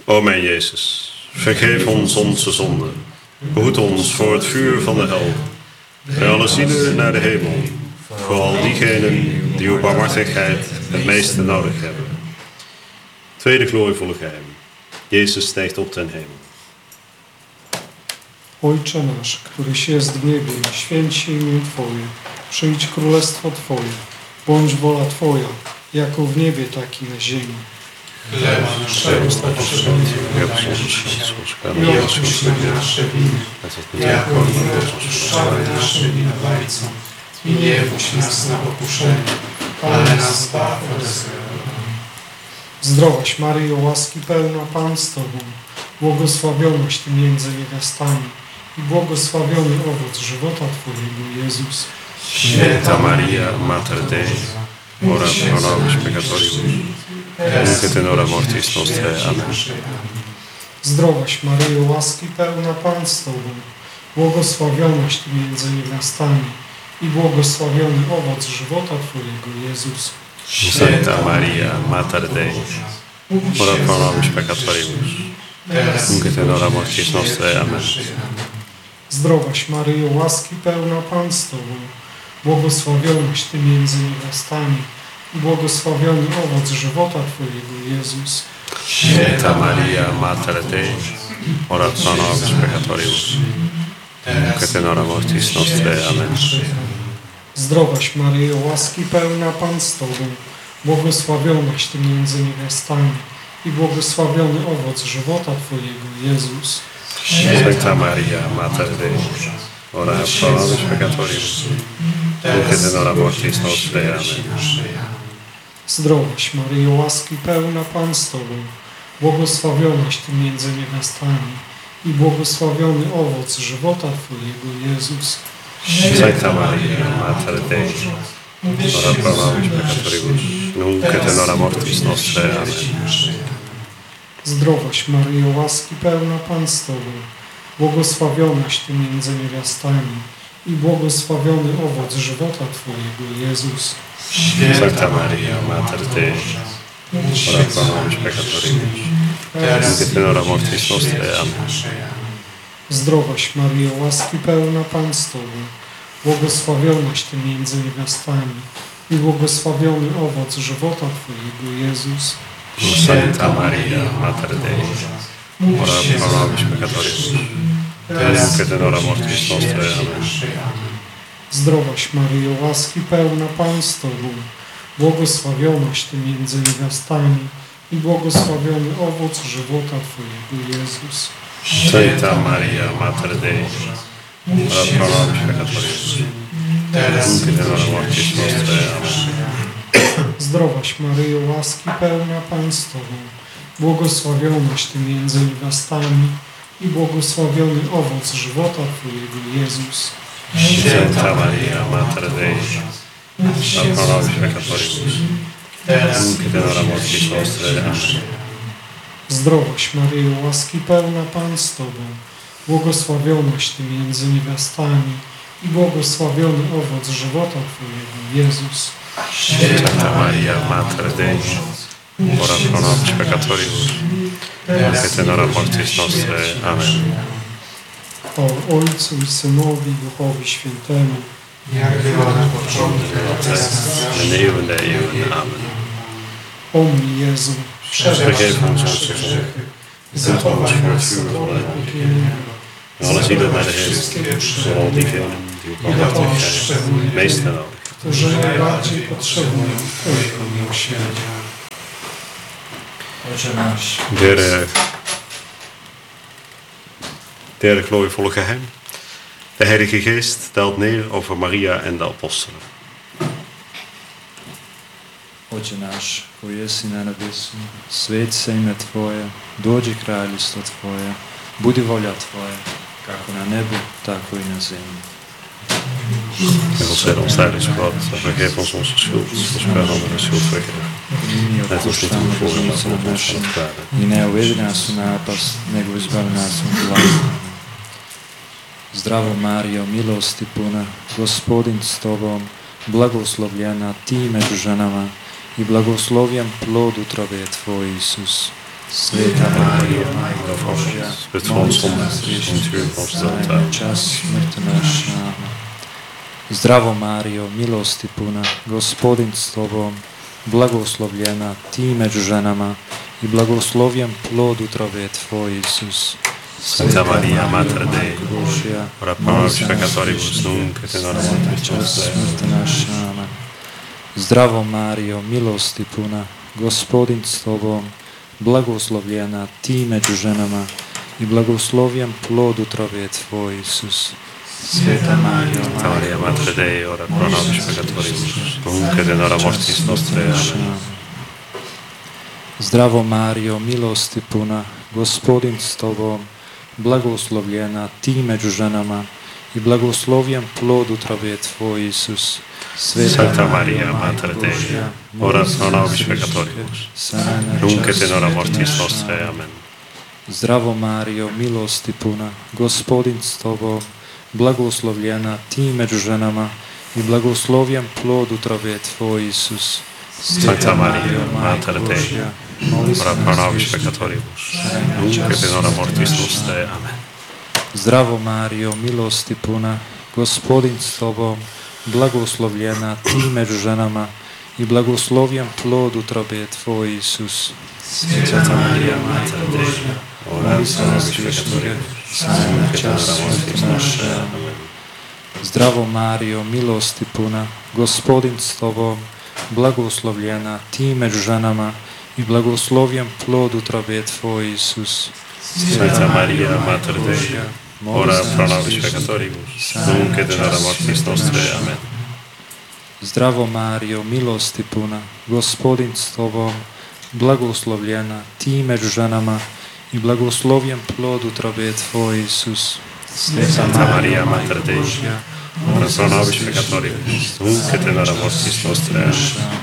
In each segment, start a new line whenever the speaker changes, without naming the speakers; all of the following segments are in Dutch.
O mijn Jezus, vergeef ons onze zonden. Behoed ons voor het vuur van de hel. Breng alle zielen naar de hemel. Vooral diegenen die uw barmhartigheid het meeste nodig hebben. Tweede glorievolle geheim. Jezus stijgt op ten hemel.
Ojcze nasz, któryś jest w niebie, święć się imię Twoje. Przyjdź królestwo Twoje. Bądź wola Twoja, jako w niebie, tak i na ziemi.
Chleb naszego powszedniego daj nam dzisiaj i odpuść nam nasze winy, jako my odpuszczamy naszym winowajcom. I nie wódź nas na pokuszenie, ale nas zbaw ode złego.
Zdrowaś Maryjo, łaski pełna, Pan z Tobą, błogosławionaś Ty między niewiastami i błogosławiony owoc żywota Twojego, Jezus.
Święta Maria, Mater Dei, ora pro nobis peccatoribus, nunc et in hora mortis nostrae. Amen.
Zdrowaś Maryjo, łaski pełna, Pan z Tobą, błogosławionaś Ty między niewiastami i błogosławiony owoc żywota Twojego, Jezus.
Sancta Maria, Mater Dei, ora pro nobis peccatoribus, nunc et in hora mortis nostrae. Amen.
Zdrowaś Maryjo, łaski pełna, Pan z Tobą, błogosławionaś Ty między niewiastami i błogosławiony owoc żywota Twojego, Jezus.
Święta Maria, Mater Dei, ora pro nobis peccatoribus, nunc et in hora mortis nostrae. Amen.
Zdrowaś Maryjo, łaski pełna, Pan z Tobą, błogosławionaś Ty między niewiastami i błogosławiony owoc żywota Twojego, Jezus.
Sancta Maria, Mater Dei, ora pro nobis peccatoribus, nunc et in hora mortis nostrae. Amen.
Zdrowaś Maryjo, łaski pełna, Pan z Tobą, błogosławionaś Ty między niewiastami i błogosławiony owoc żywota Twojego, Jezus.
Sancta Maria, Mater Dei, ora pro nobis peccatoribus, nunc et in hora mortis nostrae. Amen.
Zdrowaś Maryjo, łaski pełna, Pan z Tobą, błogosławionaś Ty między niewiastami i błogosławiony owoc żywota Twojego, Jezus.
Sancta Maria, Mater Dei, ora pro nobis peccatoribus, nunc et in hora mortis nostrae. Amen.
Zdrowaś Maryjo, łaski pełna, Pan z Tobą, błogosławionaś Ty między niewiastami i błogosławiony owoc żywota Twojego, Jezus.
Sancta Maria, Mater Dei, ora pro nobis peccatoribus, nunc et in hora mortis nostrae. Amen.
Zdrowaś Maryjo, łaski pełna, Pan z Tobą, błogosławionaś Ty między niewiastami i błogosławiony owoc żywota Twojego, Jezus.
Sancta Maria, Mater Dei, ora pro nobis peccatoribus, nunc et in hora mortis nostrae. Amen.
Zdrowaś Maryjo, łaski pełna, Pan z Tobą, błogosławionaś Ty między niewiastami i błogosławiony owoc żywota Twojego, Jezus.
Sancta Maria, Mater Dei, ora pro nobis peccatoribus, nunc et in hora mortis nostrae. Amen.
Zdrowaś Maryjo, łaski pełna, Pan z Tobą, błogosławionaś Ty między niewiastami i błogosławiony owoc żywota Twojego, Jezus.
Sancta Maria, Mater Dei, ora pro nobis peccatoribus, nunc et in hora mortis nostrae. Amen.
O Ojcu i Synowi i Duchowi Świętemu,
Jak była na początku, teraz
In eeuwen der eeuwen. Amen.
o mój Jezu,
Vergeef ons onze zonden, behoed ons voor het vuur van de hel. Alle zielen naar de hemel, vooral diegenen die uw barmhartigheid het meeste nodig hebben.
którzy najbardziej potrzebują Twojego miłosierdzia.
Ojcze nasz.
Derde glorievolle geheim. De Heilige Geest daalt neer over Maria en de apostelen.
Oče naš, koji jesi na nebesu, sveti se ime Tvoje, dođi kraljevstvo Tvoje, budi volja Tvoja, kako na nebu, tako i na zemlji.
En God zij ons tijdens het brood, vergeef ons onze schuld, zoals wij anderen schuld vergeven. Net als niet uw voor en laat ons ons van het kwade.
I ne uvedi nas u napast, nego izbavi nas od zla. Zdravo Marijo, milosti puna, Gospodin s Tobom, blagoslovljena Ti među ženama i blagoslovljen plod utrobe Tvoj, Isus. Sveta Marija, Majko Božja,
bid voor ons zondaars, nu en ons dood.
čas smrti naš. Amen. Zdravo Mario, milosti puna, Gospodin s tobom, blagoslovljena ti među ženama i blagoslovljen plod utrobe tvoj, Isus.
Santa Maria, Mater Dei,
Božja,
ora pro nobis peccatoribus, nunc et in hora mortis
čas
nostre.
smrti naš. Amen. Zdravo Mario, milosti puna, Gospodin s tobom, blagoslovljena ti među ženama i blagoslovljen plod utrobe tvoj, Isus. Sveta
Maria, Mater Dei, ora pro nobis peccatoribus, nunc et in hora mortis nostre. Amen.
Zdravo Mario, milosti puna, Gospodin s tobom, blagoslovljena ti među ženama i blagoslovljen plod utrobe tvoj, Isus.
Santa Maria, Mater Dei, ora pro nobis peccatoribus, nunc et in hora mortis nostre. Amen.
Zdravo Mario, milosti puna, Gospodin s tobom, blagoslovljena ti među ženama i blagoslovljen plod utrobe tvoj, Isus.
Santa Maria, Mater Dei, ora pro nobis peccatoribus, nunc et in hora mortis nostre. Amen.
Zdravo Mario, milosti puna, Gospodin s tobom, blagoslovljena ti među ženama i blagoslovljen plod utrobe tvoj, Isus.
Santa Maria, Mater Dei, ora pro nobis peccatoribus, nunc et in hora mortis nostre. Amen.
Zdravo Mario, milosti puna, Gospodin s tobom, blagoslovljena ti među ženama i blagoslovljen plod utrobe tvoj, Isus.
Santa Maria, Mater Dei, ora pro nobis peccatoribus, nunc et in hora mortis nostre. Amen.
Zdravo Mario, milosti puna, Gospodin s tobom, blagoslovljena ti među ženama i blagoslovljen plod utrobe tvoj, Isus.
Santa Maria, Mater Dei, ora pro nobis peccatoribus, nunc et in hora mortis nostre. Amen.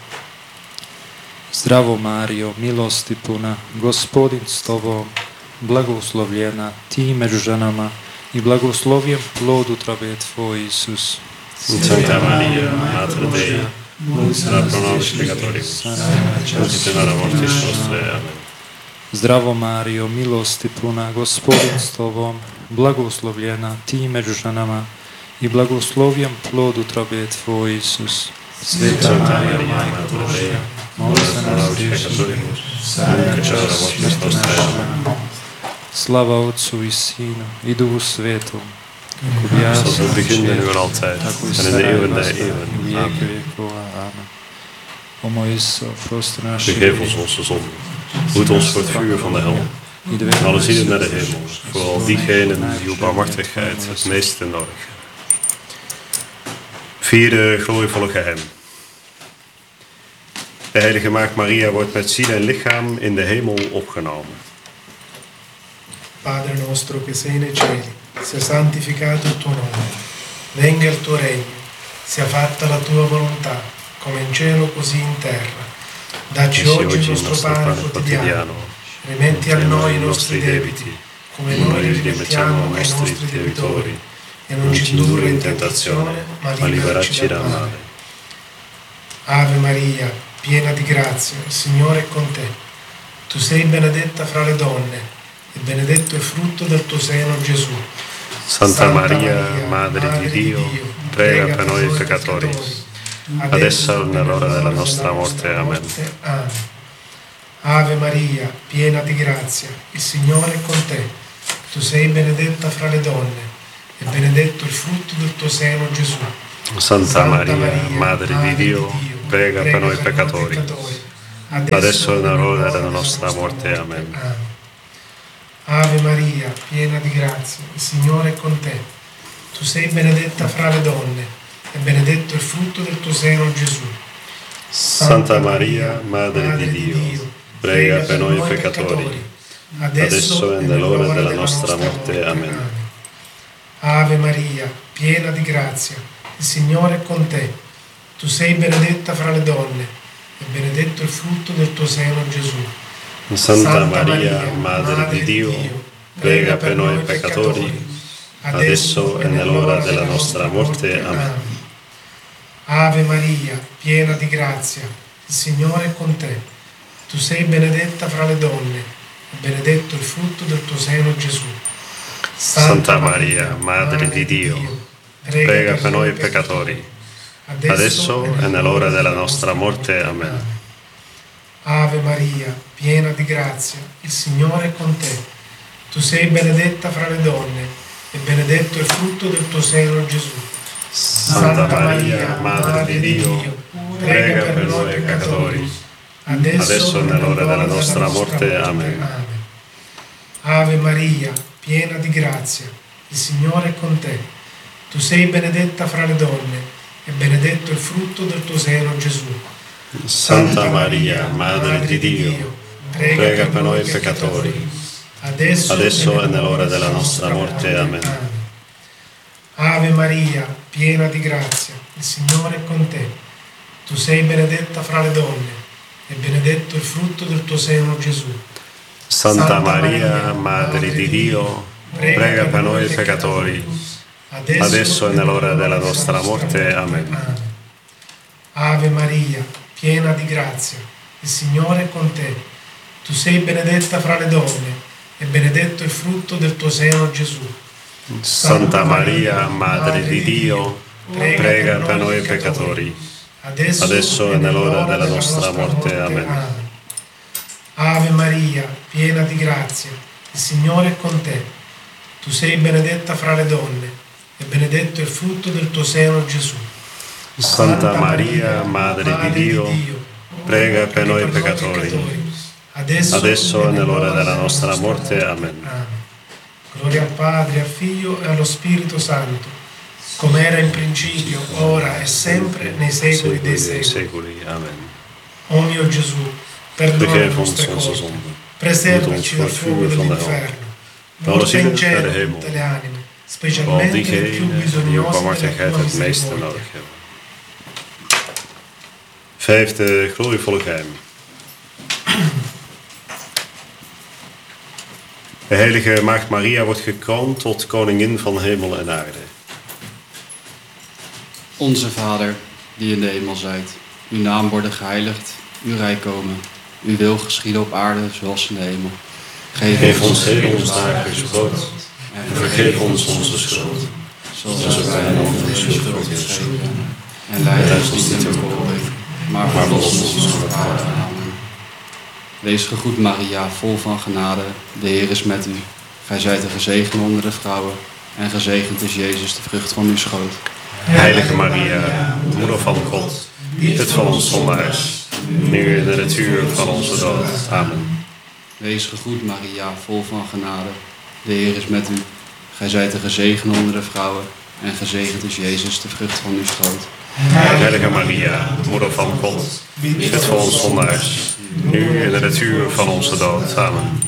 Zdravo Mario, milosti puna, Gospodin s tobom, blagoslovljena ti među ženama i blagoslovljen plod utrobe tvoj, Isus.
Santa Maria, Mater Dei, ora pro nobis peccatoribus, nunc et in hora mortis nostre. Amen.
Zdravo Mario, milosti puna, Gospodin s tobom, blagoslovljena ti među ženama i blagoslovljen plod utrobe tvoj, Isus.
Santa Maria, Mater Dei, ora pro nobis peccatoribus, nunc et in hora mortis nostre. Amen.
Slava Otcu i Sinu i Duhu Svetom, kako bi
Zoals het begin en nu en altijd,
tako i
en in de eeuwen der
sada,
eeuwen.
u vijeke
Amen.
vjekova. Amen. O moj Isus, oprosti naše
Vergeef ons onze zonden. Hoed ons voor het vuur van de hel.
i dovedi
En alle
nas
zielen naar de
u
hemel. Vooral diegenen die uw barmhartigheid het meeste nodig hebben. Vierde glorievolle geheim. De heilige maagd Maria wordt met ziel en lichaam in de hemel opgenomen.
Padre nostro che sei nei cieli, sia santificato il tuo nome, venga il tuo regno, sia fatta la tua volontà, come in cielo così in terra. Dacci
Dacci
oggi il nostro pane quotidiano, rimetti a noi i nostri debiti, come noi li rimettiamo ai nostri debitori, e non ci indurre in tentazione, ma liberaci dal male. Ave Maria, piena di grazia, il Signore è con te. Tu sei benedetta fra le donne, e benedetto il frutto del tuo seno, Gesù.
Santa Maria, Madre di Dio, prega per noi peccatori, adesso e nell'ora della nostra morte. Amen.
Amen. Ave Maria, piena di grazia, il Signore è con te. Tu sei benedetta fra le donne, e benedetto il frutto del tuo seno, Gesù.
Santa Maria, Madre di Dio, prega per noi peccatori, adesso e nell'ora della nostra morte. Amen.
Ave Maria, piena di grazia, il Signore è con te. Tu sei benedetta fra le donne, e benedetto il frutto del tuo seno, Gesù.
Santa Maria, Madre di Dio, prega per noi peccatori, adesso e nell'ora della nostra morte. Amen.
Ave Maria, piena di grazia, il Signore è con te. Tu sei benedetta fra le donne, e benedetto il frutto del tuo seno, Gesù.
Santa Maria, Madre di Dio, prega per noi peccatori, adesso e nell'ora della nostra morte. Amen.
Ave Maria, piena di grazia, il Signore è con te. Tu Tu sei benedetta fra le donne, e benedetto il frutto del tuo seno, Gesù.
Santa Maria, Madre di Dio, prega per noi peccatori, adesso e nell'ora della nostra morte. Amen.
Ave Maria, piena di grazia, il Signore è con te. Tu sei benedetta fra le donne, e benedetto il frutto del tuo seno, Gesù.
Santa Maria, Madre di Dio, prega per noi peccatori, adesso e nell'ora della nostra morte. Amen.
Ave Maria, piena di grazia, il Signore è con te. Tu sei benedetta fra le donne, e benedetto il frutto del tuo seno, Gesù.
Santa Maria, Madre di Dio, prega per noi peccatori, adesso e nell'ora della nostra morte. Amen.
Ave Maria, piena di grazia, il Signore è con te. Tu sei benedetta fra le donne, e benedetto il frutto del tuo seno, Gesù.
Santa Maria, Madre di Dio, prega per noi peccatori, adesso e nell'ora della nostra morte. Amen.
Ave Maria, piena di grazia, il Signore è con te. Tu sei benedetta fra le donne, e benedetto il frutto del tuo seno, Gesù.
Santa Maria, Madre di Dio, prega per noi peccatori, adesso e nell'ora della nostra morte. Amen.
Ave Maria, piena di grazia, il Signore è con te. Tu sei benedetta fra le donne, e benedetto il frutto del tuo seno, Gesù.
Santa Maria, Madre di Dio, prega per noi peccatori, adesso e nell'ora della nostra morte. Amen.
Gloria al Padre, al Figlio e allo Spirito Santo, come era in principio, ora e sempre, nei secoli dei secoli.
Amen.
O mio Gesù, perdona le nostre colpe, preservaci dal fuoco dell'inferno, porta in cielo tutte le anime, specialmente le più bisognose della tua misericordia.
Vijfde glorievolle geheim. De heilige Maagd Maria wordt gekroond tot koningin van hemel en aarde.
Onze Vader, die in de hemel zijt, uw naam worden geheiligd, uw rijk komen, uw wil geschieden op aarde zoals in de hemel.
Geef ons heden ons dagelijks brood en vergeef ons onze schuld, zoals wij aan onze schuld vergeven.
En leid ons niet in de vervolging, maar verlos ons van het kwade. Amen. Wees gegroet Maria, vol van genade, de Heer is met u. Gij zijt de gezegende onder de vrouwen, en gezegend is Jezus, de vrucht van uw schoot.
Heilige Maria, moeder van God, bid voor ons zondaars, nu in de uur van onze dood. Amen.
Wees gegroet Maria, vol van genade, de Heer is met u. Gij zijt de gezegende onder de vrouwen, en gezegend is Jezus, de vrucht van uw schoot.
Heilige Maria, moeder van God, bid voor ons zondaars, nu in de uur van onze dood. Amen.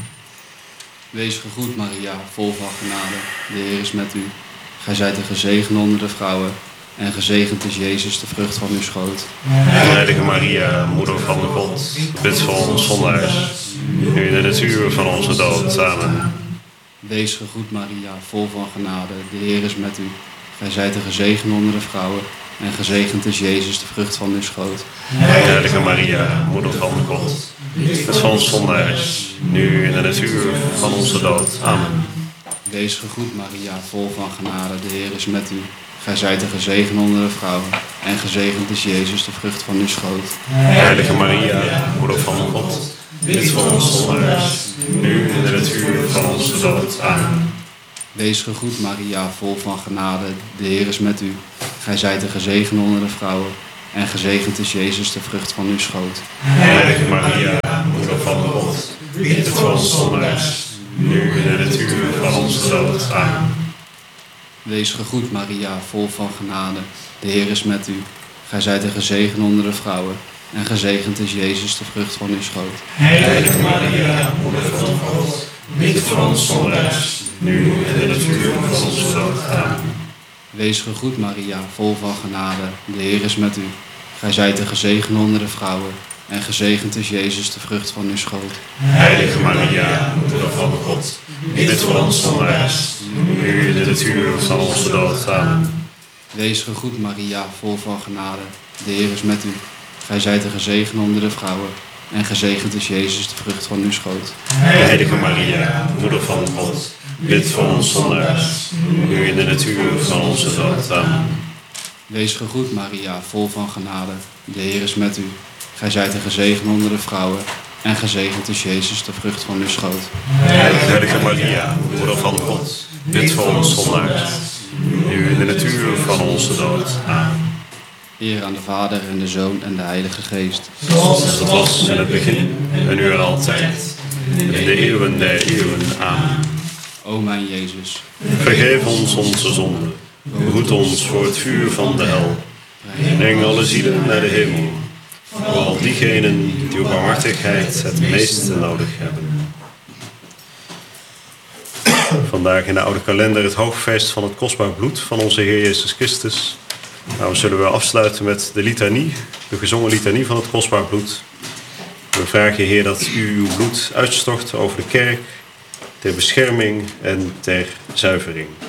Wees gegroet Maria, vol van genade, de Heer is met u. Gij zijt de gezegende onder de vrouwen, en gezegend is Jezus, de vrucht van uw schoot.
Heilige Maria, moeder van God, bid voor ons zondaars, nu in de uur van onze dood. Amen.
Wees gegroet Maria, vol van genade, de Heer is met u. Gij zijt de gezegende onder de vrouwen, en gezegend is Jezus, de vrucht van uw schoot.
Heilige Maria, moeder van God, bid voor ons zondaars, nu in de uur van onze dood. Amen.
Wees gegroet Maria, vol van genade, de Heer is met u. Gij zijt de gezegende onder de vrouwen, en gezegend is Jezus, de vrucht van uw schoot.
Heilige Maria, moeder van God, bid voor ons zondaars, nu in de uur van onze dood. Amen.
Wees gegroet Maria, vol van genade, de Heer is met u. Gij zijt de gezegende onder de vrouwen, en gezegend is Jezus, de vrucht van uw schoot.
Heilige Maria, moeder van God, bid voor ons zondaars, nu in het uur van onze dood. Amen.
Wees gegroet Maria, vol van genade, de Heer is met u. Gij zijt de gezegende onder de vrouwen, en gezegend is Jezus, de vrucht van uw schoot.
Heilige Maria, moeder van God, bid voor ons zondaars, nu in het uur van onze dood. Amen.
Wees gegroet Maria, vol van genade, de Heer is met u. Gij zijt de gezegende onder de vrouwen, en gezegend is Jezus, de vrucht van uw schoot.
Heilige Maria, moeder van God, bid voor ons zondaars, nu in het uur van onze dood. Amen.
Wees gegroet Maria, vol van genade, de Heer is met u. Gij zijt de gezegende onder de vrouwen, en gezegend is Jezus, de vrucht van uw schoot.
Heilige Maria, moeder van God, bid voor ons zondaars, nu in de natuur van onze dood. Amen.
Wees gegroet, Maria, vol van genade. De Heer is met u. Gij zijt een gezegend onder de vrouwen, en gezegend is Jezus, de vrucht van uw schoot.
Heilige Maria, moeder van God, bid voor ons zondaars, nu in de natuur van onze dood. Amen.
Eer aan de Vader en de Zoon en de Heilige Geest.
Zoals het was in het begin, en nu en altijd, en in de eeuwen der eeuwen. Amen.
O mijn Jezus,
Vergeef ons onze zonden, behoed ons voor het vuur van de hel. Breng alle zielen naar de hemel, vooral diegenen die uw barmhartigheid het meeste nodig hebben. Vandaag in de oude kalender het hoogfeest van het kostbaar bloed van onze Heer Jezus Christus. Nou, zullen we afsluiten met de litanie, de gezongen litanie van het kostbaar bloed. We vragen, Heer, dat u uw bloed uitstort over de kerk, ter bescherming en ter zuivering.